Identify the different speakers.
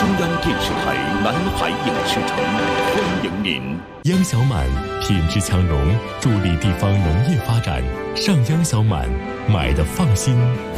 Speaker 1: 中央电视台南海影视城欢迎您。
Speaker 2: 央小满品质强农，助力地方农业发展。上央小满，买的放心，